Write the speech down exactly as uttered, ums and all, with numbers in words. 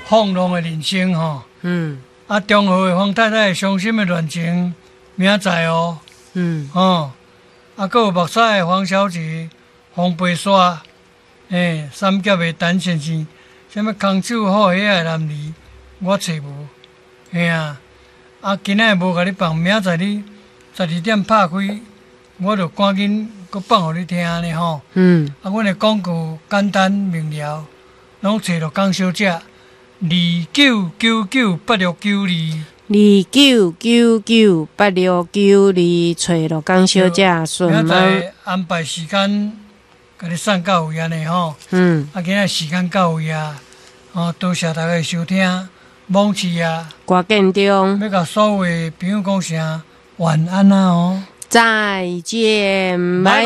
放浪的人生吼。 嗯啊，中和的黄太太伤心的恋情，明仔载哦。 嗯哦，啊，搁有目屎的黄小姐，黄白沙，诶、三甲的陈先生，什么空手好喜的男儿，我找无，嘿啊，啊，今仔无甲你放，明仔载你十二点拍开，我就赶紧搁放互你听呢吼。 嗯， 啊，阮的广告简单明了，拢找着江小姐，二九九九八六九二。 二九九九八六九二，找到江小姐顺明仔吗？ 载安排时间，甲你送到位安尼吼。 嗯， 啊，今仔时间到位啊，哦，多谢大家的收听，往期啊， 郭建中， 要甲所有的朋友讲声晚安啊哦。 再见， 拜拜。